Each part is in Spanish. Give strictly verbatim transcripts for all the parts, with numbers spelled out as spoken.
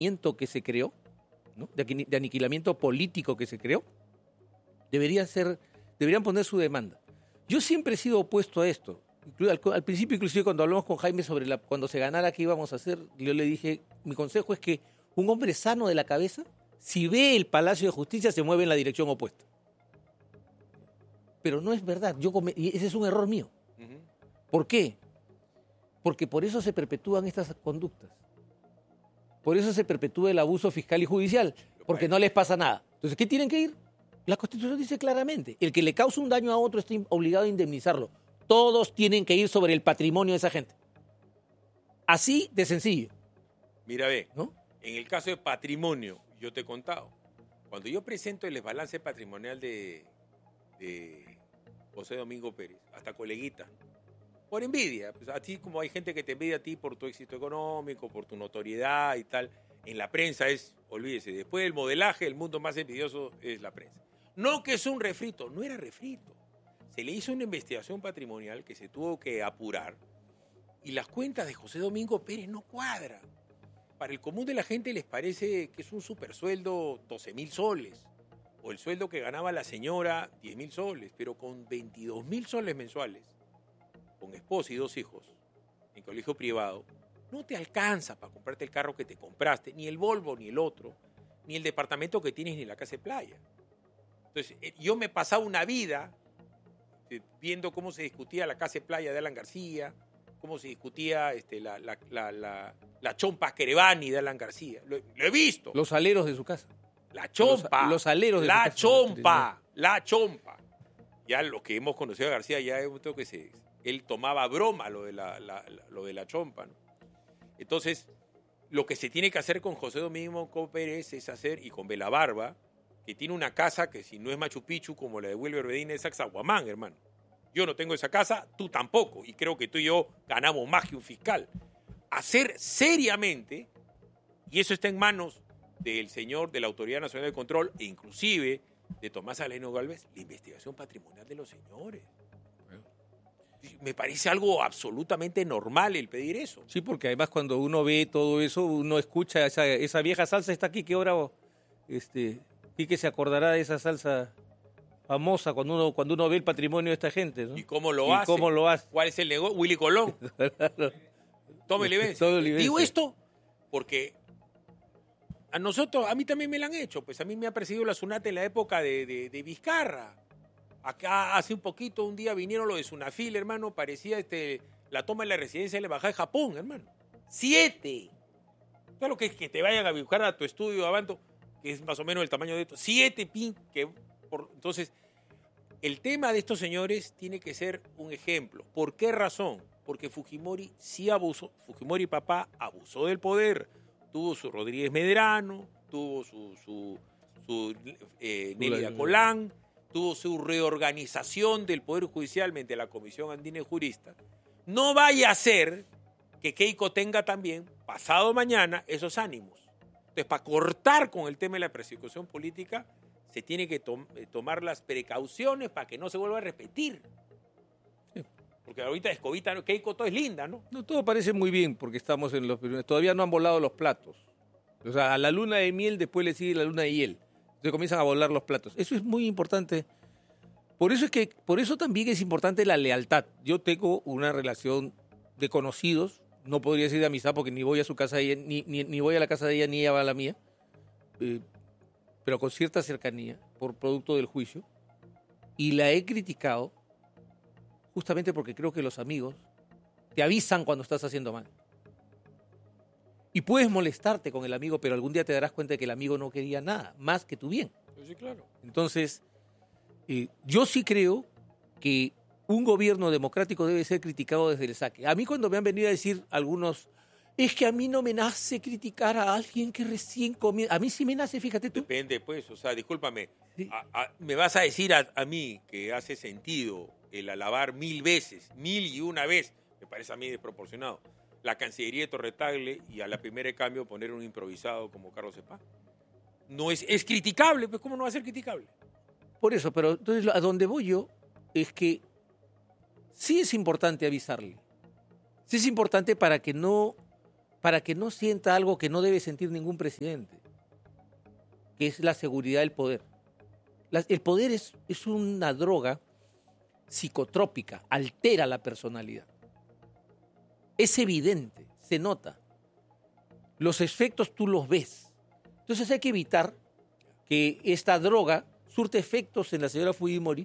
aniquilamiento que se creó, ¿no? de, de aniquilamiento político que se creó, deberían, ser, deberían poner su demanda. Yo siempre he sido opuesto a esto. Al, al principio, inclusive, cuando hablamos con Jaime sobre la, cuando se ganara qué íbamos a hacer, yo le dije, mi consejo es que un hombre sano de la cabeza, si ve el Palacio de Justicia, se mueve en la dirección opuesta. Pero no es verdad. Yo come, y ese es un error mío. Uh-huh. ¿Por qué? Porque por eso se perpetúan estas conductas. Por eso se perpetúa el abuso fiscal y judicial, porque no les pasa nada. Entonces, ¿qué tienen que ir? La Constitución dice claramente, el que le causa un daño a otro está obligado a indemnizarlo. Todos tienen que ir sobre el patrimonio de esa gente. Así de sencillo. Mira, ve, ¿no? En el caso de patrimonio, yo te he contado, cuando yo presento el desbalance patrimonial de, de José Domingo Pérez, hasta coleguita, por envidia, pues así como hay gente que te envidia a ti por tu éxito económico, por tu notoriedad y tal, en la prensa es, olvídese, después del modelaje, el mundo más envidioso es la prensa. No que es un refrito, no era refrito. Se le hizo una investigación patrimonial que se tuvo que apurar y las cuentas de José Domingo Pérez no cuadran. Para el común de la gente les parece que es un supersueldo doce mil soles o el sueldo que ganaba la señora diez mil soles, pero con veintidós mil soles mensuales, con esposa y dos hijos, en colegio privado, no te alcanza para comprarte el carro que te compraste, ni el Volvo, ni el otro, ni el departamento que tienes, ni la casa de playa. Entonces, yo me pasaba una vida viendo cómo se discutía la casa de playa de Alan García, cómo se discutía este, la, la, la, la, la chompa Querevani de Alan García. Lo, lo he visto. Los aleros de su casa. La chompa. Los, los aleros de la su casa. Chompa, la chompa. Ya lo que hemos conocido a García, ya hemos visto que se, él tomaba broma lo de la, la, la, lo de la chompa, ¿no? Entonces, lo que se tiene que hacer con José Domingo Pérez es hacer, y con Belabarba, que tiene una casa que si no es Machu Picchu como la de Wilber Medina es Sacsayhuamán, hermano. Yo no tengo esa casa, tú tampoco, y creo que tú y yo ganamos más que un fiscal. Hacer seriamente, y eso está en manos del señor de la Autoridad Nacional de Control, e inclusive de Tomás Aleno Gálvez, la investigación patrimonial de los señores. Me parece algo absolutamente normal el pedir eso. Sí, porque además cuando uno ve todo eso, uno escucha esa, esa vieja salsa está aquí, que ahora este, Quique se acordará de esa salsa famosa cuando uno cuando uno ve el patrimonio de esta gente, ¿no? ¿Y cómo lo ¿Y hace? cómo lo hace? ¿Cuál es el negocio? Willy Colón. Tome licencia. Digo esto porque a nosotros, a mí también me la han hecho, pues a mí me ha perseguido la SUNAT en la época de, de, de Vizcarra. Acá hace un poquito, un día vinieron los de Sunafil, hermano, parecía este, la toma de la residencia de la Embajada de Japón, hermano. ¡Siete! Claro que es que te vayan a buscar a tu estudio, Abanto, que es más o menos el tamaño de esto. ¡Siete pin! Que por, entonces, el tema de estos señores tiene que ser un ejemplo. ¿Por qué razón? Porque Fujimori sí abusó, Fujimori papá abusó del poder. Tuvo su Rodríguez Medrano, tuvo su, su, su eh, Nélida Colán, tuvo su reorganización del Poder Judicial mediante la Comisión Andina de Juristas. No vaya a ser que Keiko tenga también, pasado mañana, esos ánimos. Entonces, para cortar con el tema de la persecución política, se tiene que to- tomar las precauciones para que no se vuelva a repetir. Sí. Porque ahorita Escobita, Keiko, todo es linda, ¿no? No, todo parece muy bien porque estamos en los... Todavía no han volado los platos. O sea, a la luna de miel después le sigue la luna de hiel. Entonces comienzan a volar los platos. Eso es muy importante. Por eso es que, por eso también es importante la lealtad. Yo tengo una relación de conocidos, no podría decir de amistad porque ni voy a su casa de ella, ni, ni, ni voy a la casa de ella, ni ella va a la mía, eh, pero con cierta cercanía, por producto del juicio, y la he criticado justamente porque creo que los amigos te avisan cuando estás haciendo mal. Y puedes molestarte con el amigo, pero algún día te darás cuenta de que el amigo no quería nada más que tu bien. Sí, claro. Entonces, eh, yo sí creo que un gobierno democrático debe ser criticado desde el saque. A mí cuando me han venido a decir algunos, es que a mí no me nace criticar a alguien que recién comienza. A mí sí me nace, fíjate tú. Depende, pues, o sea, discúlpame. Sí. A, a, me vas a decir a, a mí que hace sentido el alabar mil veces, mil y una vez, me parece a mí desproporcionado, la Cancillería de Torretagle y a la primera de cambio poner un improvisado como Carlos Cepá. No es, es criticable, pues ¿cómo no va a ser criticable? Por eso, pero entonces a donde voy yo es que sí es importante avisarle. Sí es importante para que no para que no sienta algo que no debe sentir ningún presidente, que es la seguridad del poder. La, el poder es, es una droga psicotrópica, altera la personalidad. Es evidente, se nota. Los efectos tú los ves. Entonces hay que evitar que esta droga surte efectos en la señora Fujimori.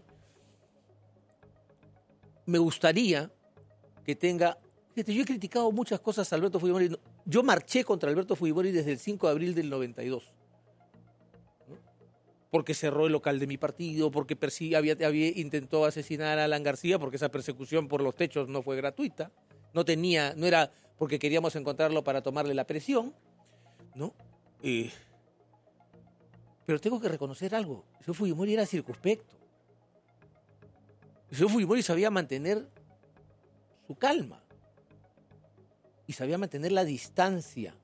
Me gustaría que tenga... Fíjate, yo he criticado muchas cosas a Alberto Fujimori. Yo marché contra Alberto Fujimori desde el cinco de abril del noventa y dos. ¿No? Porque cerró el local de mi partido, porque persigue, había, había, intentó asesinar a Alan García, porque esa persecución por los techos no fue gratuita. No tenía, no era porque queríamos encontrarlo para tomarle la presión, ¿no? Eh, pero tengo que reconocer algo. El señor Fujimori era circunspecto. El señor Fujimori sabía mantener su calma y sabía mantener la distancia.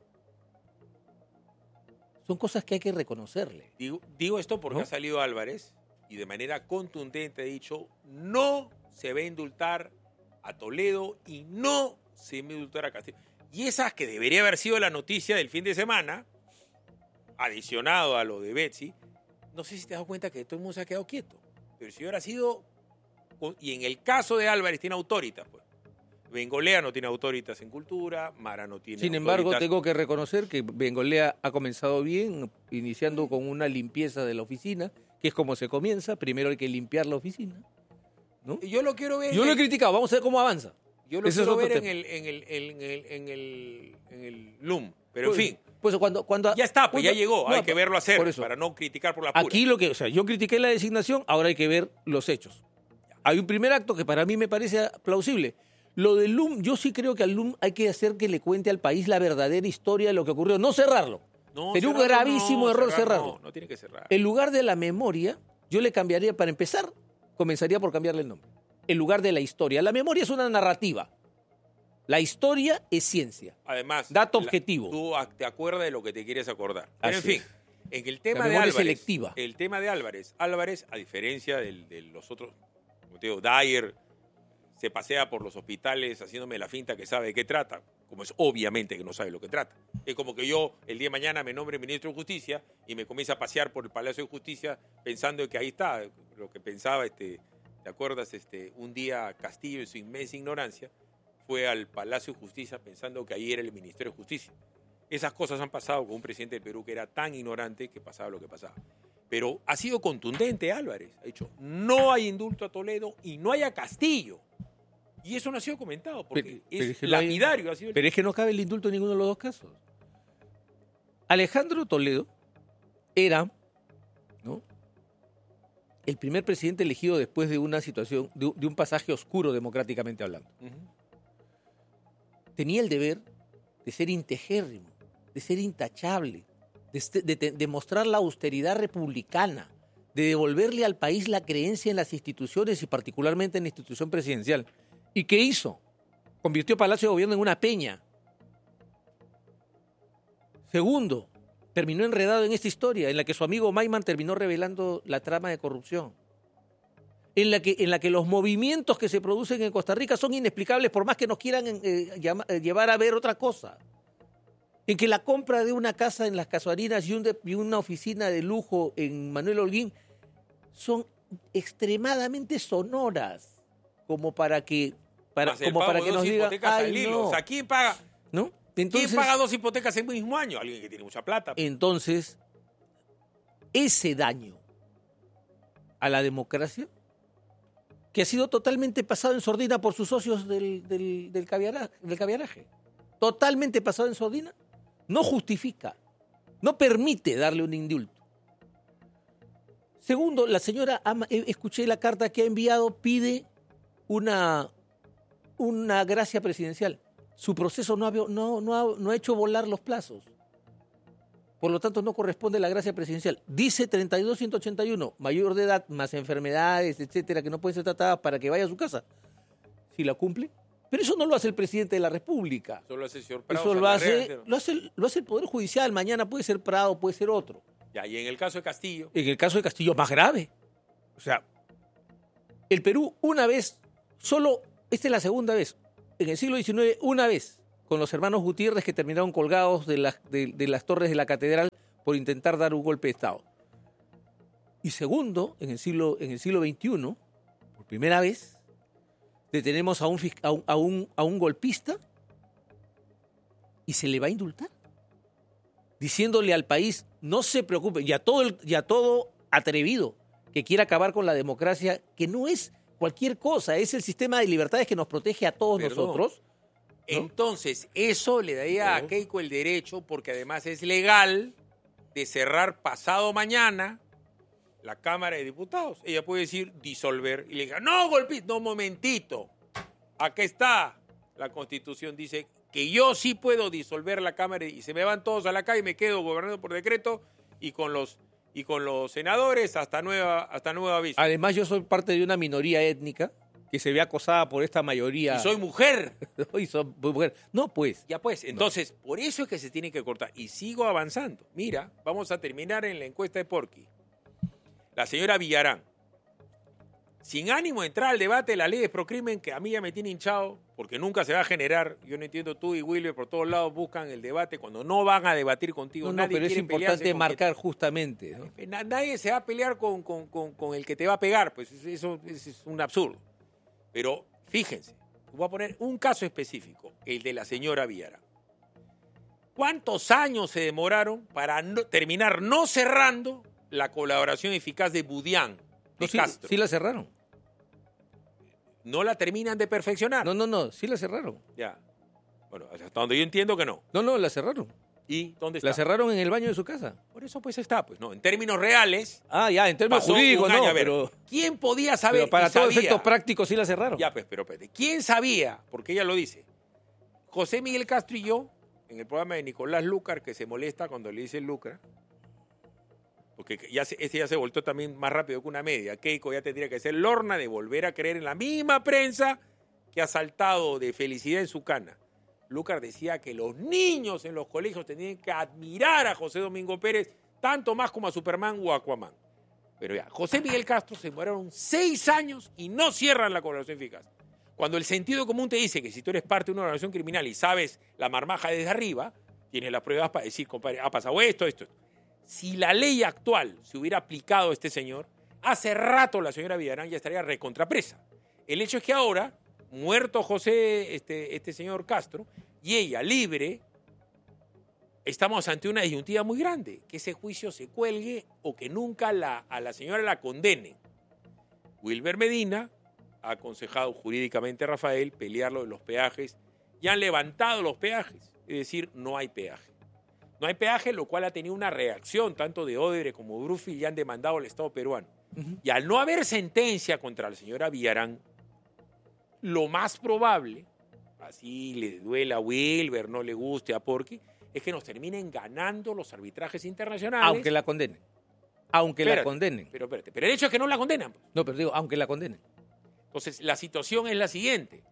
Son cosas que hay que reconocerle. Digo, digo esto porque ¿no? ha salido Álvarez y de manera contundente ha dicho no se va a indultar a Toledo y no se va a indultar a Castillo. Y esa que debería haber sido la noticia del fin de semana, adicionado a lo de Betsy, no sé si te das cuenta que todo el mundo se ha quedado quieto. Pero si hubiera sido... Y en el caso de Álvarez tiene autoritas, pues. Bengolea no tiene autoritas en cultura, Mara no tiene Sin autoritas. embargo, tengo que reconocer que Bengolea ha comenzado bien, iniciando con una limpieza de la oficina, que es como se comienza. Primero hay que limpiar la oficina, ¿no? Yo lo quiero ver... Yo lo he criticado, vamos a ver cómo avanza. Yo lo Ese quiero es ver en tema. el, en, el, en, el, en, el, en el L U M. Pero pues, en fin. Pues cuando, cuando, ya está, pues cuando, ya llegó. no, hay que verlo hacer por eso. para no criticar por la pura. Aquí lo que... O sea, yo critiqué la designación, ahora hay que ver los hechos. Hay un primer acto que para mí me parece plausible. Lo del L U M, yo sí creo que al L U M hay que hacer que le cuente al país la verdadera historia de lo que ocurrió. No cerrarlo. No, Sería cerrarlo, un gravísimo no, error cerrar, cerrarlo. No, no tiene que cerrar. En lugar de la memoria, yo le cambiaría, para empezar, comenzaría por cambiarle el nombre. En lugar de la historia. La memoria es una narrativa. La historia es ciencia. Además, dato objetivo. La, tú te acuerdas de lo que te quieres acordar. Pero Así en fin, es. en el tema la de memoria Álvarez, selectiva. el tema de Álvarez, Álvarez, a diferencia del, de los otros, como te digo, Dyer se pasea por los hospitales haciéndome la finta que sabe de qué trata, como es obviamente que no sabe lo que trata. Es como que yo el día de mañana me nombre ministro de Justicia y me comienza a pasear por el Palacio de Justicia pensando que ahí está lo que pensaba, este, ¿te acuerdas? Este, un día Castillo en su inmensa ignorancia fue al Palacio de Justicia pensando que ahí era el Ministerio de Justicia. Esas cosas han pasado con un presidente del Perú que era tan ignorante que pasaba lo que pasaba. Pero ha sido contundente Álvarez. Ha dicho, no hay indulto a Toledo y no hay a Castillo. Y eso no ha sido comentado, porque pero, es, pero es que lapidario. No hay, ha sido el... Pero es que no cabe el indulto en ninguno de los dos casos. Alejandro Toledo era, ¿no?, el primer presidente elegido después de una situación, de, de un pasaje oscuro democráticamente hablando. Uh-huh. Tenía el deber de ser integérrimo, de ser intachable, de, de, de, de mostrar la austeridad republicana, de devolverle al país la creencia en las instituciones y particularmente en la institución presidencial. ¿Y qué hizo? Convirtió Palacio de Gobierno en una peña. Segundo, terminó enredado en esta historia en la que su amigo Maiman terminó revelando la trama de corrupción. En la que, en la que los movimientos que se producen en Costa Rica son inexplicables por más que nos quieran eh, llama, eh, llevar a ver otra cosa. En que la compra de una casa en Las Casuarinas y, un de, y una oficina de lujo en Manuel Holguín son extremadamente sonoras como para que para, como para que nos diga, ay, no. O sea, ¿quién paga? ¿No? Entonces, ¿quién paga dos hipotecas en un mismo año? Alguien que tiene mucha plata. Entonces, ese daño a la democracia, que ha sido totalmente pasado en sordina por sus socios del, del, del, caviaraje, del caviaraje, totalmente pasado en sordina, no justifica, no permite darle un indulto. Segundo, la señora, Ama, escuché la carta que ha enviado, pide una, una gracia presidencial. Su proceso no ha, no, no, ha, no ha hecho volar los plazos. Por lo tanto, no corresponde la gracia presidencial. Dice treinta y dos ciento ochenta y uno, mayor de edad, más enfermedades, etcétera, que no pueden ser tratadas para que vaya a su casa. Si la cumple. Pero eso no lo hace el presidente de la República. Eso lo hace el señor Prado. Eso lo hace, lo, hace, lo hace el Poder Judicial. Mañana puede ser Prado, puede ser otro. Ya, y en el caso de Castillo. En el caso de Castillo, más grave. O sea, el Perú una vez, solo, esta es la segunda vez, en el siglo diecinueve, una vez con los hermanos Gutiérrez que terminaron colgados de las, de, de las torres de la catedral por intentar dar un golpe de Estado. Y segundo, en el siglo, en el siglo veintiuno, por primera vez, detenemos a un, a un, a un, a un golpista y se le va a indultar, diciéndole al país, no se preocupe, y a todo, el, y a todo atrevido que quiera acabar con la democracia, que no es cualquier cosa, es el sistema de libertades que nos protege a todos Perdón. nosotros. ¿No? Entonces, eso le daría a Keiko el derecho, porque además es legal, de cerrar pasado mañana la Cámara de Diputados. Ella puede decir disolver y le diga, no, golpista, no, momentito, aquí está. La Constitución dice que yo sí puedo disolver la Cámara y se me van todos a la calle y me quedo gobernando por decreto y con los, y con los senadores hasta nueva, hasta nuevo aviso. Además, yo soy parte de una minoría étnica que se ve acosada por esta mayoría. Y soy mujer. Y soy mujer. No, pues. Ya pues, entonces, no. Por eso es que se tiene que cortar. Y sigo avanzando. Mira, vamos a terminar en la encuesta de Porky. La señora Villarán, sin ánimo de entrar al debate de la ley de procrimen, que a mí ya me tiene hinchado, porque nunca se va a generar. Yo no entiendo, tú y Wilber por todos lados buscan el debate cuando no van a debatir contigo. No, no, nadie pero es quiere importante marcar que... justamente, ¿no? Nadie se va a pelear con, con, con, con el que te va a pegar, pues eso, eso es un absurdo. Pero fíjense, voy a poner un caso específico, el de la señora Villarán. ¿Cuántos años se demoraron para no, terminar no cerrando la colaboración eficaz de Budián, de no, sí, Castro? Sí la cerraron. ¿No la terminan de perfeccionar? No, no, no, sí la cerraron. Ya. Bueno, hasta donde yo entiendo que no. No, no, la cerraron. ¿Y dónde está? La cerraron en el baño de su casa. Por eso pues está, pues no. En términos reales. Ah, ya, en términos pasó jurídicos un año, no, a ver, pero... ¿quién podía saber? Pero para todos sabía? efectos prácticos sí la cerraron. Ya, pues, pero espérate. ¿Quién sabía? Porque ella lo dice. José Miguel Castro y yo, en el programa de Nicolás Lúcar, que se molesta cuando le dice Lúcar, porque ya se, este ya se voltó también más rápido que una media. Keiko ya tendría que ser lorna de volver a creer en la misma prensa que ha saltado de felicidad en su cana. Lúcar decía que los niños en los colegios tenían que admirar a José Domingo Pérez tanto más como a Superman o a Aquaman. Pero ya, José Miguel Castro se demoraron seis años y no cierran la colaboración eficaz. Cuando el sentido común te dice que si tú eres parte de una organización criminal y sabes la marmaja desde arriba, tienes las pruebas para decir, compadre, ha pasado esto, esto. Si la ley actual se hubiera aplicado a este señor, hace rato la señora Villarán ya estaría recontrapresa. El hecho es que ahora, muerto José, este, este señor Castro, y ella libre, estamos ante una disyuntiva muy grande, que ese juicio se cuelgue o que nunca la, a la señora la condenen. Wilber Medina ha aconsejado jurídicamente a Rafael pelearlo de los peajes y han levantado los peajes, es decir, no hay peaje. No hay peaje, lo cual ha tenido una reacción tanto de Odebrecht como de Brufi y han demandado al Estado peruano. Uh-huh. Y al no haber sentencia contra la señora Villarán, lo más probable, así le duela a Wilber, no le guste a Porky, es que nos terminen ganando los arbitrajes internacionales. Aunque la condenen. Aunque espérate, la condenen. Pero, espérate, pero el hecho es que no la condenan. No, pero digo, aunque la condenen. Entonces, la situación es la siguiente.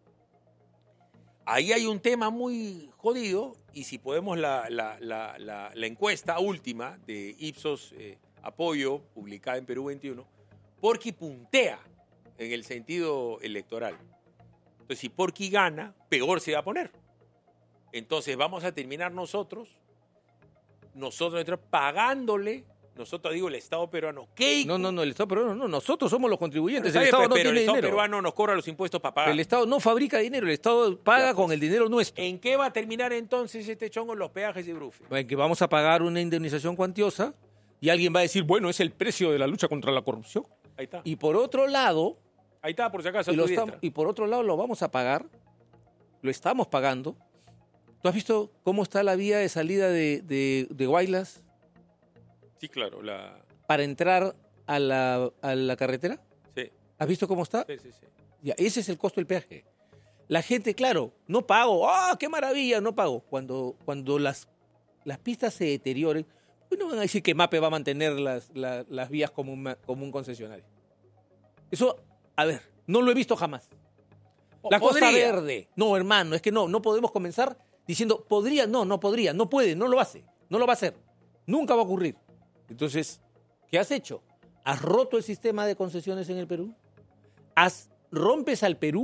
Ahí hay un tema muy jodido y si podemos la, la, la, la, la encuesta última de Ipsos eh, Apoyo, publicada en Perú veintiuno, Porky puntea en el sentido electoral. Entonces, si Porky gana, peor se va a poner. Entonces, vamos a terminar nosotros, nosotros, nosotros pagándole, nosotros digo el Estado peruano, Keiko. No, no, no, el Estado peruano no, nosotros somos los contribuyentes, pero, el Estado pero, no pero tiene el Estado dinero. peruano nos cobra los impuestos para pagar. El Estado no fabrica dinero, el Estado paga ya, pues, con el dinero nuestro. ¿En qué va a terminar entonces este chongo en los peajes y Brufi? En que vamos a pagar una indemnización cuantiosa y alguien va a decir, bueno, es el precio de la lucha contra la corrupción. Ahí está. Y por otro lado... Ahí está, por si acaso. Y, lo estamos, y por otro lado lo vamos a pagar, lo estamos pagando. ¿Tú has visto cómo está la vía de salida de, de, de Guaylas? Sí, claro. La... Para entrar a la, a la carretera. Sí. ¿Has visto cómo está? Sí, sí, sí. Ya, ese es el costo del peaje. La gente, claro, no pago. ¡Ah, oh, qué maravilla! No pago. Cuando, cuando las, las pistas se deterioren, pues no van a decir que MAPE va a mantener las, las, las vías como un, como un concesionario. Eso, a ver, no lo he visto jamás. La Costa ¿Podría? Verde. No, hermano, es que no, no podemos comenzar diciendo, podría, no, no podría, no puede, no lo hace, no lo va a hacer. Nunca va a ocurrir. Entonces, ¿qué has hecho? ¿Has roto el sistema de concesiones en el Perú? ¿Has, rompes al Perú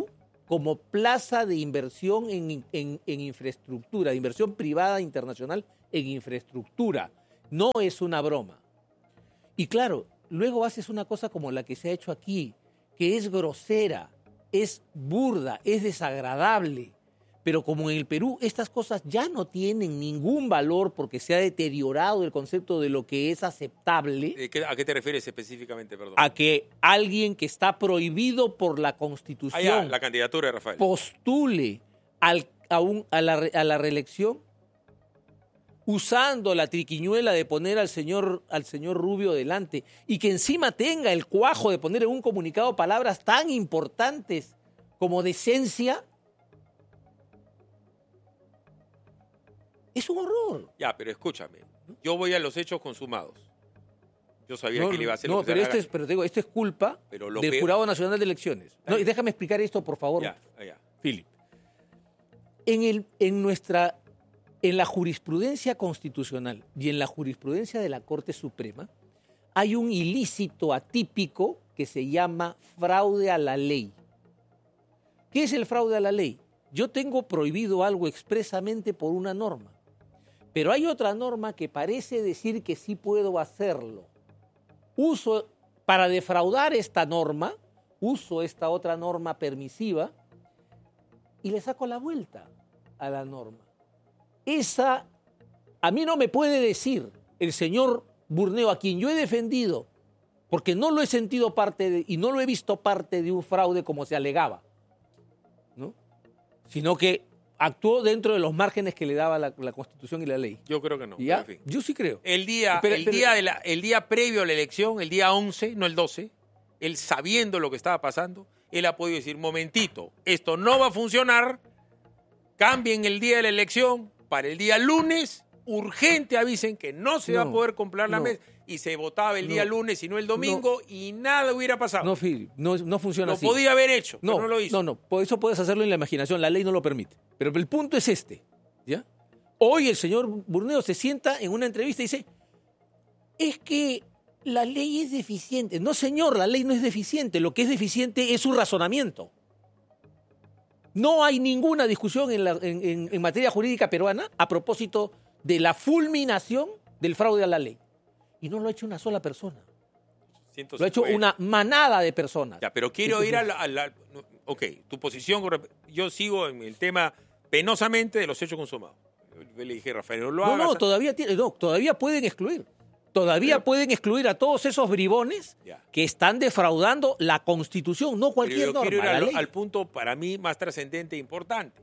como plaza de inversión en, en, en infraestructura, de inversión privada internacional en infraestructura. No es una broma. Y claro, luego haces una cosa como la que se ha hecho aquí, que es grosera, es burda, es desagradable. Pero como en el Perú estas cosas ya no tienen ningún valor porque se ha deteriorado el concepto de lo que es aceptable. ¿A qué te refieres específicamente, perdón? A que alguien que está prohibido por la Constitución, ah, ya, la candidatura de Rafael, postule al, a, un, a, la, a la reelección usando la triquiñuela de poner al señor, al señor Rubio delante y que encima tenga el cuajo de poner en un comunicado palabras tan importantes como decencia. Es un horror. Ya, pero escúchame. Yo voy a los hechos consumados. Yo sabía no, que él iba a hacer no, lo que pero se esto es, pero te digo, esto es culpa pero lo del peor... Jurado Nacional de Elecciones. No, y déjame explicar esto, por favor, ya, ya. Philip. En, el, en, nuestra, en la jurisprudencia constitucional y en la jurisprudencia de la Corte Suprema hay un ilícito atípico que se llama fraude a la ley. ¿Qué es el fraude a la ley? Yo tengo prohibido algo expresamente por una norma. Pero hay otra norma que parece decir que sí puedo hacerlo. Uso, para defraudar esta norma, uso esta otra norma permisiva y le saco la vuelta a la norma. Esa, a mí no me puede decir el señor Burneo, a quien yo he defendido, porque no lo he sentido parte de, y no lo he visto parte de un fraude como se alegaba, ¿no? Sino que actuó dentro de los márgenes que le daba la, la Constitución y la ley. Yo creo que no. ¿Ya? En fin. Yo sí creo. El día, pero, el, pero, día de la, el día previo a la elección, el día once, no el doce, él sabiendo lo que estaba pasando, él ha podido decir, momentito, esto no va a funcionar, cambien el día de la elección para el día lunes, urgente avisen que no se no, va a poder comprar la no, mesa, y se votaba el día no, lunes y no el domingo, no, y nada hubiera pasado. No, Phil, no, no funciona lo así. Lo podía haber hecho, no, pero no lo hizo. No, no, por eso puedes hacerlo en la imaginación, la ley no lo permite. Pero el punto es este, ¿ya? Hoy el señor Burneo se sienta en una entrevista y dice, es que la ley es deficiente. No, señor, la ley no es deficiente. Lo que es deficiente es su razonamiento. No hay ninguna discusión en, la, en, en, en materia jurídica peruana a propósito de la fulminación del fraude a la ley. Y no lo ha hecho una sola persona. ciento cincuenta. Lo ha hecho una manada de personas. Ya, pero quiero ir a la, a la... Ok, tu posición... Yo sigo en el tema penosamente de los hechos consumados. Le dije, Rafael, no lo hagas. No, no, todavía, no, todavía pueden excluir. Todavía pero, pueden excluir a todos esos bribones ya. que están defraudando la Constitución, no cualquier pero yo norma. Quiero ir al, ley. al punto para mí más trascendente e importante.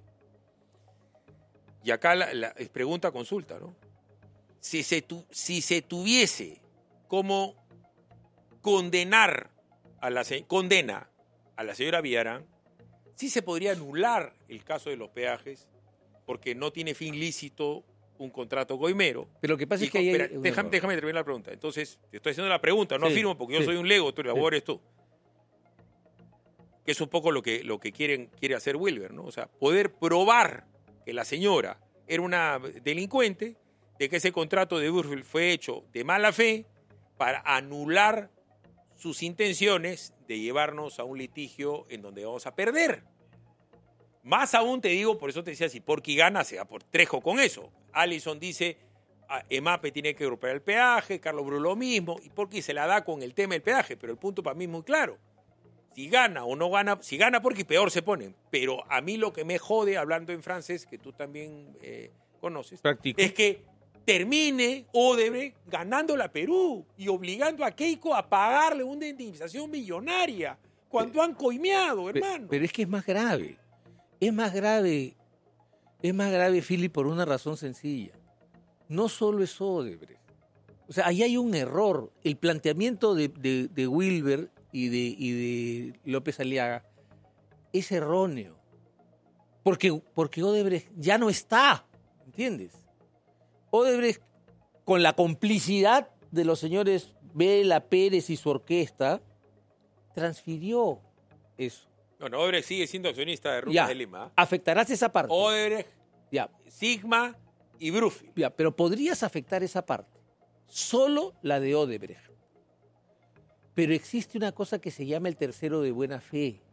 Y acá la, la es pregunta consulta, ¿no? Si se, tu, si se tuviese como condenar a la condena a la señora Villarán, sí se podría anular el caso de los peajes porque no tiene fin lícito un contrato coimero. Pero lo que pasa y, es que hay... espera, déjame, déjame terminar la pregunta. Entonces, te estoy haciendo la pregunta, no sí, afirmo porque sí, yo soy un lego, tú el abogado sí. eres tú. Que es un poco lo que, lo que quieren, quiere hacer Wilber, ¿no? O sea, poder probar que la señora era una delincuente, de que ese contrato de Burfield fue hecho de mala fe para anular sus intenciones de llevarnos a un litigio en donde vamos a perder. Más aún te digo, por eso te decía, si Porky gana, se va por Trejo con eso. Allison dice, EMAPE tiene que recuperar el peaje, Carlos Bru lo mismo, y Porky se la da con el tema del peaje, pero el punto para mí es muy claro. Si gana o no gana, si gana Porky, peor se ponen. Pero a mí lo que me jode, hablando en francés, que tú también eh, conoces, Practico. es que termine Odebrecht ganando la Perú y obligando a Keiko a pagarle una indemnización millonaria cuando pero, han coimeado, hermano. Pero, pero es que es más grave. Es más grave, es más grave, Philip, por una razón sencilla. No solo es Odebrecht. O sea, ahí hay un error. El planteamiento de, de, de Wilber y de, y de López Aliaga es erróneo. Porque, porque Odebrecht ya no está, ¿entiendes? Odebrecht, con la complicidad de los señores Vela, Pérez y su orquesta, transfirió eso. Bueno, Odebrecht sigue siendo accionista de Rutas de Lima. Afectarás esa parte. Odebrecht, ya. Sigma y Brufi. Ya, pero podrías afectar esa parte. Solo la de Odebrecht. Pero existe una cosa que se llama el tercero de buena fe.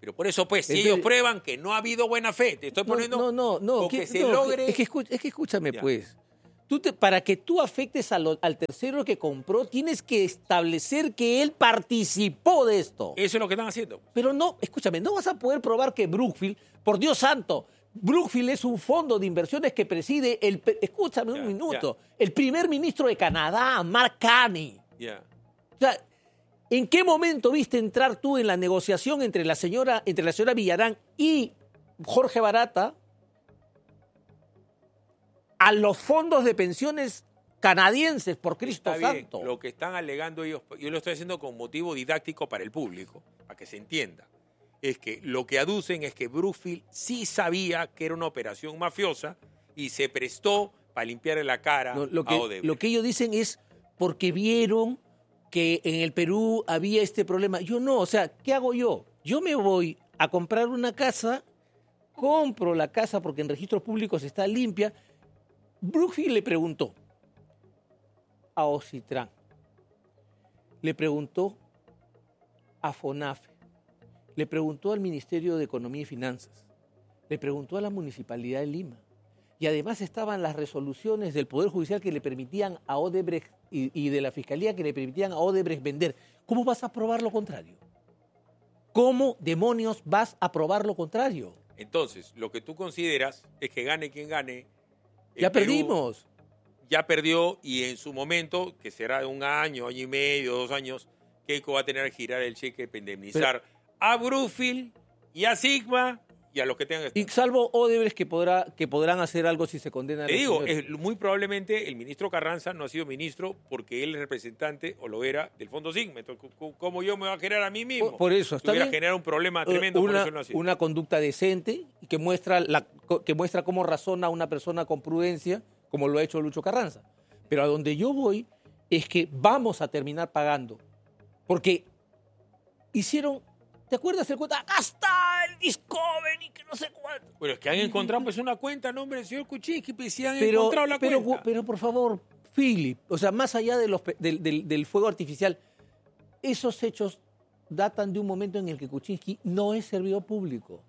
Pero por eso, pues, si Entonces, ellos prueban que no ha habido buena fe, te estoy poniendo... No, no, no. o que, que se no, logre... Es que, escu- es que escúchame, Ya. pues. Tú te, para que tú afectes a lo- al tercero que compró, tienes que establecer que él participó de esto. Eso es lo que están haciendo. Pero no, escúchame, no vas a poder probar que Brookfield, por Dios santo, Brookfield es un fondo de inversiones que preside el, pe- escúchame Ya, un minuto, el primer ministro de Canadá, Mark Carney. Ya. O sea, ¿en qué momento viste entrar tú en la negociación entre la señora, entre la señora Villarán y Jorge Barata a los fondos de pensiones canadienses, por Cristo Está bien, santo? lo que están alegando ellos, yo lo estoy haciendo con motivo didáctico para el público, para que se entienda, es que lo que aducen es que Brookfield sí sabía que era una operación mafiosa y se prestó para limpiarle la cara No, lo, a que, Odebrecht. lo que ellos dicen es porque vieron que en el Perú había este problema. Yo no, o sea, ¿qué hago yo? Yo me voy a comprar una casa, compro la casa porque en registros públicos está limpia. Brookfield le preguntó a Ocitran, le preguntó a FONAFE, le preguntó al Ministerio de Economía y Finanzas, le preguntó a la Municipalidad de Lima. Y además estaban las resoluciones del Poder Judicial que le permitían a Odebrecht y, y de la Fiscalía que le permitían a Odebrecht vender. ¿Cómo vas a probar lo contrario? ¿Cómo demonios vas a probar lo contrario? Entonces, lo que tú consideras es que gane quien gane. el Ya Perú perdimos. Ya perdió y en su momento, que será de un año, año y medio, dos años, Keiko va a tener que girar el cheque para indemnizar a Brookfield y a Sigma y a los que tengan que Y estar. salvo Odebrecht que, podrá, que podrán hacer algo si se condenan. Te a los digo, señores. es, muy probablemente el ministro Carranza no ha sido ministro porque él es representante, o lo era, del Fondo Sigma. Entonces, ¿cómo- ¿cómo yo me voy a generar a mí mismo? Por, por eso, está Voy a bien. generar un problema tremendo, por una, eso no ha sido. una conducta decente y que muestra, la, que muestra cómo razona una persona con prudencia, como lo ha hecho Lucho Carranza. Pero a donde yo voy es que vamos a terminar pagando. Porque hicieron, ¿te acuerdas el cuento? Acá está el Discovery, que no sé cuánto. Bueno, es que han encontrado pues una cuenta, no, hombre, señor Kuczynski, pues sí han Pero, encontrado la pero, cuenta. pero por favor, Philip, o sea, más allá de los, pe- del, del- del fuego artificial, esos hechos datan de un momento en el que Kuczynski no es servidor público.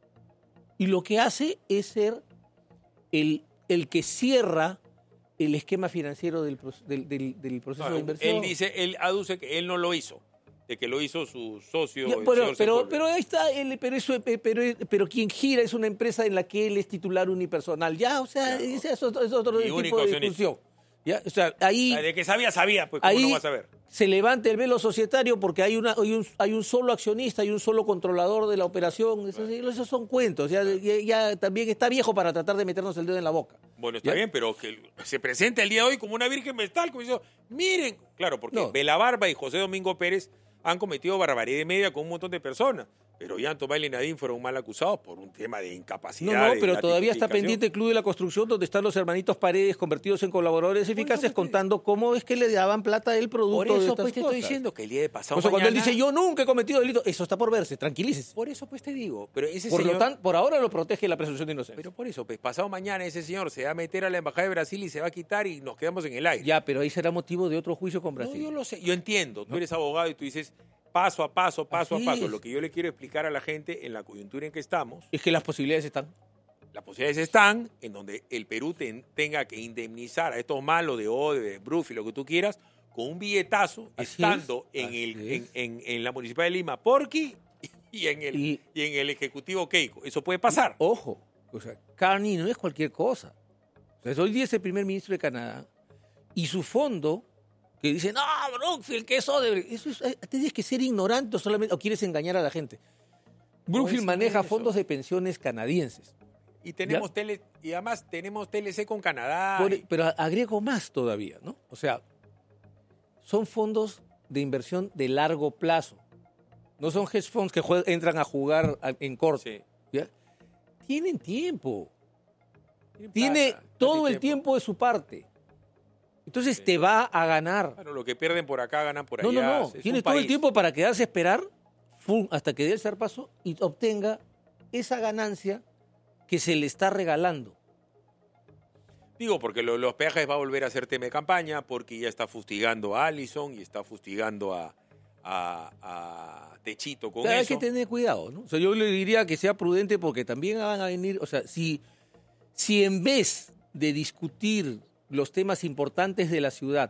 Y lo que hace es ser el, el que cierra el esquema financiero del, pro- del, del- del proceso No, de inversión. él dice, él aduce que él no lo hizo, de que lo hizo su socio. Ya, el pero, señor pero, Sepúlveda. pero ahí está, él, pero, eso, eh, pero, pero quien gira es una empresa en la que él es titular unipersonal. Ya, o sea, Claro. ese es otro, es otro Y tipo único de accionista. discusión. Ya, o sea, ahí, Ah, de que sabía, sabía, pues cómo ahí no vas a ver. se levanta el velo societario porque hay, una, hay, un, hay un solo accionista, hay un solo controlador de la operación. Esos, esos son cuentos. Ya, ya, ya también está viejo para tratar de meternos el dedo en la boca. Bueno, está ¿Ya? bien, pero que se presente el día de hoy como una virgen vestal, como diciendo, miren, claro, porque No. Bela Barba y José Domingo Pérez han cometido barbaridad y media con un montón de personas, pero Jan Tomás y Nadine fueron mal acusados por un tema de incapacidad. No, no, de pero la todavía está tipificación. pendiente el Club de la Construcción, donde están los hermanitos Paredes convertidos en colaboradores eficaces, pues, contando cómo es que le daban plata el producto Por de eso estas pues te estoy cosas. diciendo que el día de pasado O sea, cuando él mañana- dice, yo nunca he cometido delito, eso está por verse, tranquilícese. Por eso pues te digo, pero ese Por señor... lo tanto, por ahora lo protege la presunción de inocencia. Pero por eso, pues pasado mañana ese señor se va a meter a la Embajada de Brasil y se va a quitar y nos quedamos en el aire. Ya, pero ahí será motivo de otro juicio con No, Brasil. yo lo sé, yo entiendo, tú eres abogado y tú dices paso a paso, paso Así a paso. es. Lo que yo le quiero explicar a la gente en la coyuntura en que estamos, Es que las posibilidades están. las posibilidades están en donde el Perú ten- tenga que indemnizar a estos malos de O D E, de Brookfield, lo que tú quieras, con un billetazo, Así estando es, en, así el, es. en, en- en la Municipalidad de Lima, Porqui, y en, el, Y- y en el Ejecutivo Keiko. Eso puede pasar. Ojo, o sea, Carney no es cualquier cosa. O sea, hoy día es el primer ministro de Canadá y su fondo, que dice, no, Brookfield, que eso de... Eso es, eh, tienes que ser ignorante o solamente, o quieres engañar a la gente. Brookfield es maneja eso. fondos de pensiones canadienses. Y tenemos tele, y además tenemos T L C con Canadá. Por- y- pero agrego más todavía, ¿no? O sea, son fondos de inversión de largo plazo. No son hedge funds que jue- entran a jugar a- en corto. Sí. ¿Ya? Tienen tiempo. Tienen Tiene plata, todo tienen el tiempo de su parte. Entonces te va a ganar. Claro, lo que pierden por acá ganan por No, allá. no, no. Es un Tiene todo el país. tiempo para quedarse a esperar fum, hasta que dé el zarpazo y obtenga esa ganancia que se le está regalando. Digo, porque lo- los peajes va a volver a ser tema de campaña, porque ya está fustigando a Allison y está fustigando a, a, a Techito con Claro, hay eso. que tener cuidado, ¿no? O sea, yo le diría que sea prudente porque también van a venir, o sea, si, si en vez de discutir los temas importantes de la ciudad,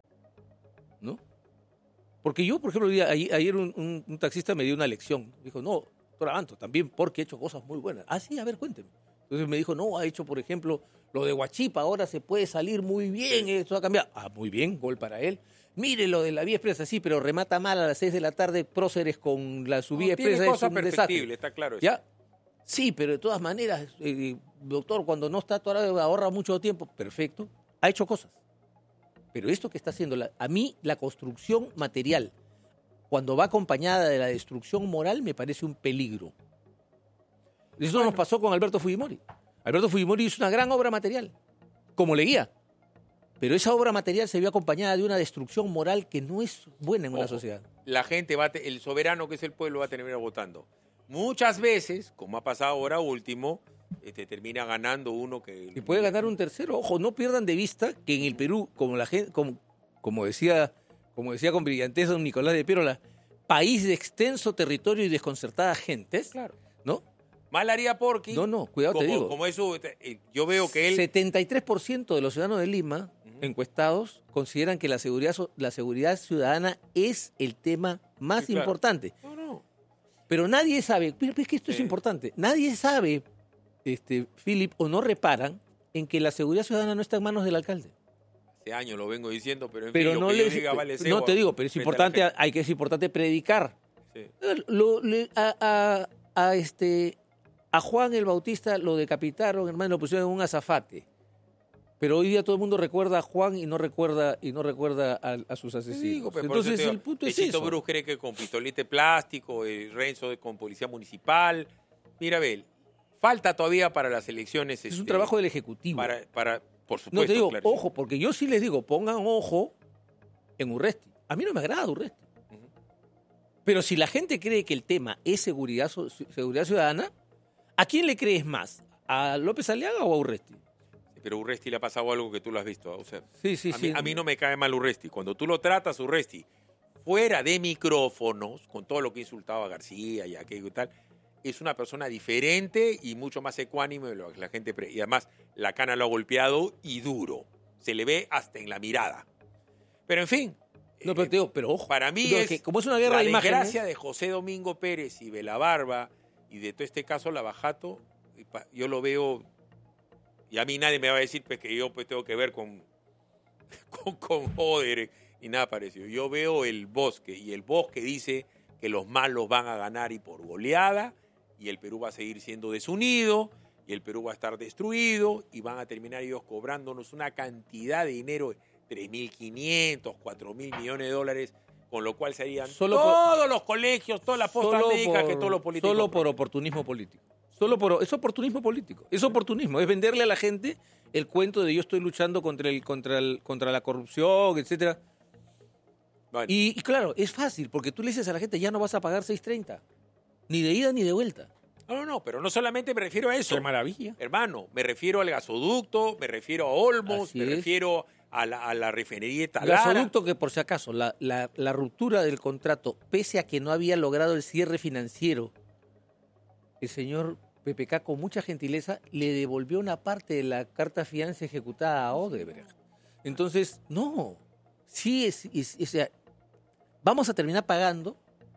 ¿no? Porque yo, por ejemplo, ayer, ayer un, un, un taxista me dio una lección. Dijo, no, doctor Abanto, también porque he hecho cosas muy buenas. Ah, sí, a ver, cuénteme. Entonces me dijo, no, ha hecho, por ejemplo, lo de Huachipa, ahora se puede salir muy bien, esto ha cambiado. Ah, muy bien, gol para él. Mire lo de la vía expresa, sí, pero remata mal a las seis de la tarde, próceres con la subida No, expresa. tiene Es cosas un perfectibles, desastre. está claro eso. ¿Ya? Sí, pero de todas maneras, eh, doctor, cuando no está atorado ahorra mucho tiempo. Perfecto, ha hecho cosas. Pero esto que está haciendo, la, a mí la construcción material, cuando va acompañada de la destrucción moral, me parece un peligro. Eso Bueno. nos pasó con Alberto Fujimori. Alberto Fujimori hizo una gran obra material, como Leguía. Pero esa obra material se vio acompañada de una destrucción moral que no es buena en una Ojo, sociedad. La gente va a te- el soberano que es el pueblo va a terminar votando. Muchas veces, como ha pasado ahora último, este, termina ganando uno que... Y puede ganar un tercero. Ojo, no pierdan de vista que en el Perú, como la gente, como, como decía, como decía con brillanteza don Nicolás de Piérola, país de extenso territorio y desconcertadas gentes, Claro. ¿no? Mal haría Porky. No, no, cuidado, como, te digo. Como eso, eh, yo veo que él... setenta y tres por ciento de los ciudadanos de Lima, Ujú. encuestados, consideran que la seguridad, so- la seguridad ciudadana es el tema más Sí, claro. importante. No, no. Pero nadie sabe, pero es que esto es Sí. importante, nadie sabe, este, Philip, o no reparan en que la seguridad ciudadana no está en manos del alcalde. Hace años lo vengo diciendo, pero en Pero fin, lo no que le yo diga vale no cebo te digo, pero es frente a la importante, gente. hay que es importante predicar. Sí. Lo- le- a, a- a este a Juan el Bautista lo decapitaron, hermano, lo pusieron en un azafate. Pero hoy día todo el mundo recuerda a Juan y no recuerda y no recuerda a, a sus Te asesinos. digo, pues, por eso Entonces te digo, el punto es Techito eso. Bruce cree que con pistolete plástico, el Renzo de- con policía municipal. Mira, Bel, falta todavía para las elecciones. Es un este, trabajo del Ejecutivo. Para, para, por supuesto. No te digo, claro, sí. ojo, porque yo sí les digo, pongan ojo en Urresti. A mí no me agrada Urresti. Ujú. Pero si la gente cree que el tema es seguridad, so- seguridad ciudadana, ¿a quién le crees más? ¿A López Aliaga o a Urresti? Pero Urresti le ha pasado algo que tú lo has visto. O sea, Sí, sí, a, sí. mí, a mí no me cae mal Urresti. Cuando tú lo tratas, Urresti, fuera de micrófonos, con todo lo que insultaba a García y aquello y tal, es una persona diferente y mucho más ecuánime de lo que la gente... pre- Y además, la cana lo ha golpeado y duro. Se le ve hasta en la mirada. Pero en fin... No, pero eh, te digo, pero ojo. para mí no, es que como es una guerra la de imágenes. desgracia de José Domingo Pérez y Belabarba y de todo este caso Lavajato, y pa- yo lo veo, y a mí nadie me va a decir pues, que yo pues, tengo que ver con, con, con Joder y nada parecido. Yo veo el bosque y el bosque dice que los malos van a ganar y por goleada y el Perú va a seguir siendo desunido y el Perú va a estar destruido y van a terminar ellos cobrándonos una cantidad de dinero, tres mil quinientos, cuatro mil millones de dólares, con lo cual serían Solo por- todos los colegios, todas las postas Solo médicas por, que todos los políticos. solo por oportunismo político. Solo por, es oportunismo político. Es oportunismo. Es venderle a la gente el cuento de yo estoy luchando contra el, contra el, contra la corrupción, etcétera. Bueno, Y, y claro, es fácil, porque tú le dices a la gente, ya no vas a pagar seis treinta. Ni de ida ni de vuelta. no, no, no, pero no solamente me refiero a eso. ¡Qué maravilla! Hermano, me refiero al gasoducto, me refiero a Olmos, Así me es. refiero a la, a la refinería de Talara. Gasoducto que, por si acaso, la, la, la ruptura del contrato, pese a que no había logrado el cierre financiero, el señor P P K, con mucha gentileza, le devolvió una parte de la carta fianza ejecutada a Odebrecht. Entonces, no, sí es, es- es- o sea, vamos a terminar pagando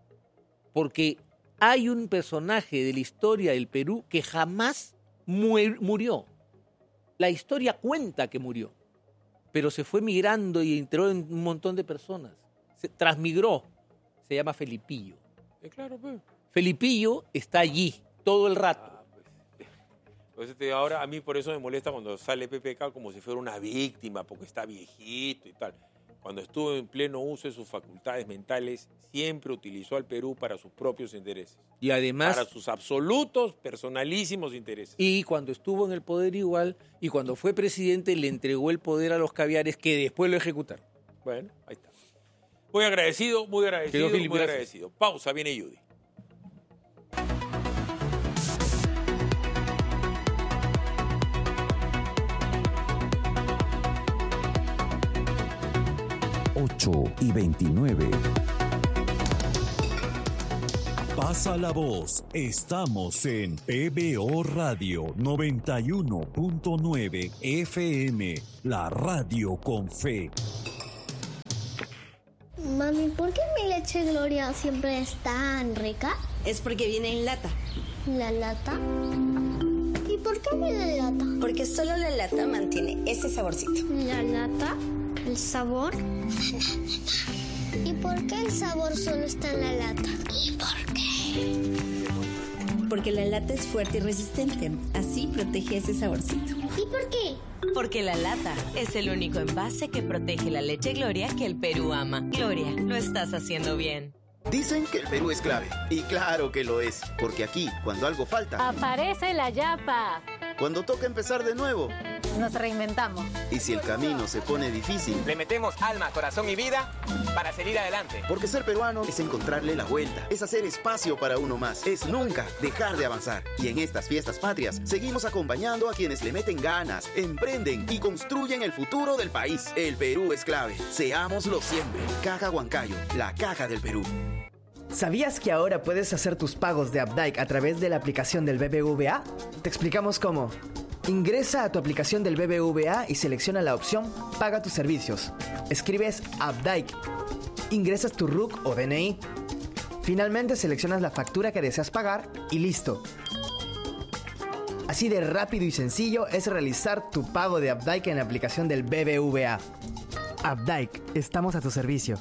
porque hay un personaje de la historia del Perú que jamás muer- murió. La historia cuenta que murió, pero se fue migrando y entró en un montón de personas. Se transmigró. Se llama Felipillo. Eh, claro, pues. Felipillo está allí todo el rato. Ah, pues. Por eso te digo, ahora a mí por eso me molesta cuando sale P P K como si fuera una víctima, porque está viejito y tal. Cuando estuvo en pleno uso de sus facultades mentales, siempre utilizó al Perú para sus propios intereses. Y además, Para sus absolutos, personalísimos intereses. y cuando estuvo en el poder igual, y cuando fue presidente, le entregó el poder a los caviares que después lo ejecutaron. Bueno, ahí está. Muy agradecido, muy agradecido, Quedó, Philip, muy gracias. agradecido. Pausa, viene Judy. ocho y veintinueve. Pasa la voz. Estamos en P B O Radio noventa y uno punto nueve F M, la radio con fe. Mami, ¿por qué mi leche Gloria siempre es tan rica? Es porque viene en lata. ¿La lata? ¿Y por qué viene en lata? Porque solo la lata mantiene ese saborcito. ¿La lata? ¿El sabor? ¿Y por qué el sabor solo está en la lata? ¿Y por qué? Porque la lata es fuerte y resistente. Así protege ese saborcito. ¿Y por qué? Porque la lata es el único envase que protege la leche Gloria que el Perú ama. Gloria, lo estás haciendo bien. Dicen que el Perú es clave. Y claro que lo es. Porque aquí, cuando algo falta, aparece la yapa. Cuando toca empezar de nuevo, nos reinventamos. Y si el camino se pone difícil, le metemos alma, corazón y vida para seguir adelante. Porque ser peruano es encontrarle la vuelta, es hacer espacio para uno más, es nunca dejar de avanzar. Y en estas fiestas patrias, seguimos acompañando a quienes le meten ganas, emprenden y construyen el futuro del país. El Perú es clave. Seámoslo siempre. Caja Huancayo, la caja del Perú. ¿Sabías que ahora puedes hacer tus pagos de Updike a través de la aplicación del B B V A? Te explicamos cómo. Ingresa a tu aplicación del B B V A y selecciona la opción Paga tus servicios. Escribes Updike. Ingresas tu R U C o D N I. Finalmente seleccionas la factura que deseas pagar y listo. Así de rápido y sencillo es realizar tu pago de Updike en la aplicación del B B V A. Updike, estamos a tu servicio.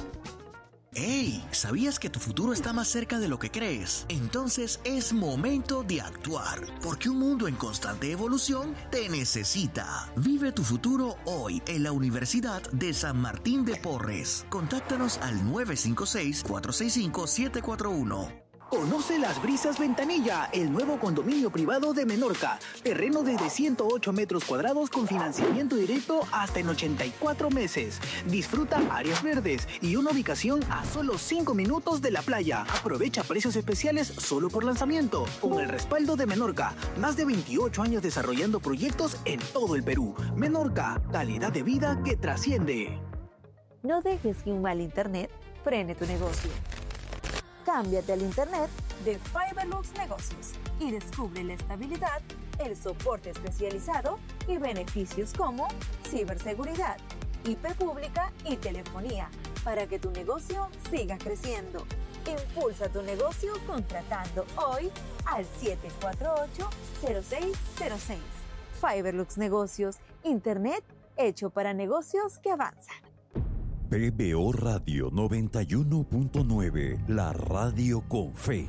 ¡Hey! ¿Sabías que tu futuro está más cerca de lo que crees? Entonces es momento de actuar, porque un mundo en constante evolución te necesita. Vive tu futuro hoy en la Universidad de San Martín de Porres. Contáctanos al nueve cinco seis, cuatro seis cinco, siete cuatro uno. Conoce Las Brisas Ventanilla, el nuevo condominio privado de Menorca. Terreno desde ciento ocho metros cuadrados con financiamiento directo hasta en ochenta y cuatro meses. Disfruta áreas verdes y una ubicación a solo cinco minutos de la playa. Aprovecha precios especiales solo por lanzamiento. Con el respaldo de Menorca, más de veintiocho años desarrollando proyectos en todo el Perú. Menorca, calidad de vida que trasciende. No dejes que un mal internet frene tu negocio. Cámbiate al internet de Fiberlux Negocios y descubre la estabilidad, el soporte especializado y beneficios como ciberseguridad, I P pública y telefonía para que tu negocio siga creciendo. Impulsa tu negocio contratando hoy al siete cuatro ocho, cero seis cero seis. Fiberlux Negocios, internet hecho para negocios que avanzan. P B O Radio noventa y uno punto nueve, la radio con fe.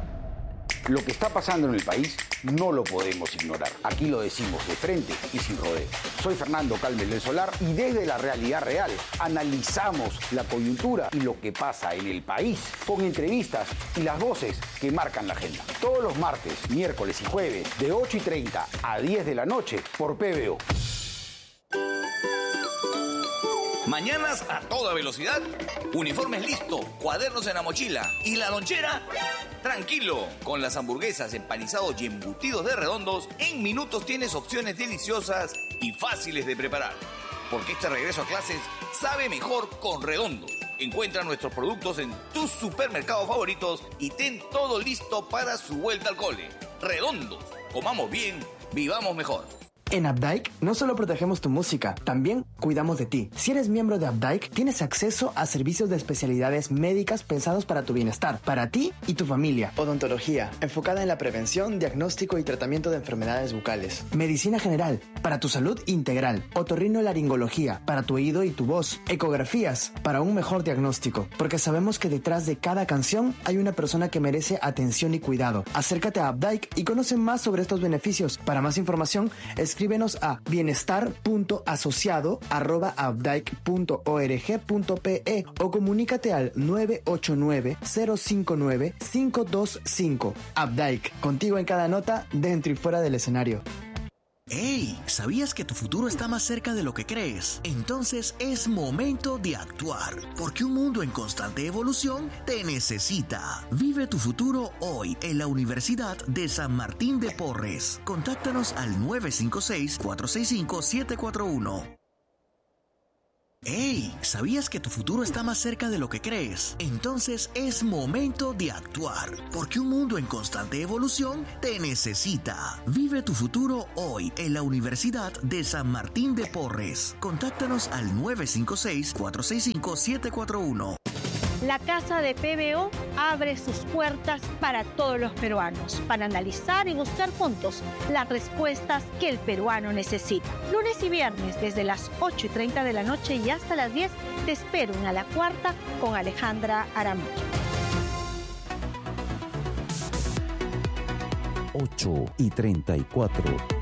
Lo que está pasando en el país no lo podemos ignorar. Aquí lo decimos de frente y sin rodeo. Soy Fernando Calmes del Solar y desde la realidad real analizamos la coyuntura y lo que pasa en el país con entrevistas y las voces que marcan la agenda. Todos los martes, miércoles y jueves de ocho y treinta a diez de la noche por P B O. Mañanas a toda velocidad, uniformes listo, cuadernos en la mochila y la lonchera. Tranquilo, con las hamburguesas, empanizados y embutidos de Redondos, en minutos tienes opciones deliciosas y fáciles de preparar. Porque este regreso a clases sabe mejor con Redondos. Encuentra nuestros productos en tus supermercados favoritos y ten todo listo para su vuelta al cole. Redondos, comamos bien, vivamos mejor. En Updike no solo protegemos tu música, también cuidamos de ti. Si eres miembro de Updike, tienes acceso a servicios de especialidades médicas pensados para tu bienestar, para ti y tu familia. Odontología, enfocada en la prevención, diagnóstico y tratamiento de enfermedades bucales. Medicina general, para tu salud integral. Otorrinolaringología, para tu oído y tu voz. Ecografías, para un mejor diagnóstico. Porque sabemos que detrás de cada canción hay una persona que merece atención y cuidado. Acércate a Updike y conoce más sobre estos beneficios. Para más información, escribe Escríbenos a bienestar punto asociado arroba updike punto org punto pe o comunícate al nueve ocho nueve, cero cinco nueve, cinco dos cinco. Updike, contigo en cada nota, dentro y fuera del escenario. ¡Hey! ¿Sabías que tu futuro está más cerca de lo que crees? Entonces es momento de actuar, porque un mundo en constante evolución te necesita. Vive tu futuro hoy en la Universidad de San Martín de Porres. Contáctanos al nueve cinco seis, cuatro seis cinco, siete cuatro uno. ¡Hey! ¿Sabías que tu futuro está más cerca de lo que crees? Entonces es momento de actuar, porque un mundo en constante evolución te necesita. Vive tu futuro hoy en la Universidad de San Martín de Porres. Contáctanos al nueve cinco seis, cuatro seis cinco, siete cuatro uno. La Casa de P B O abre sus puertas para todos los peruanos, para analizar y buscar juntos las respuestas que el peruano necesita. Lunes y viernes, desde las ocho y treinta de la noche y hasta las diez, te espero en A la Cuarta con Alejandra Aramayo. ocho y treinta y cuatro.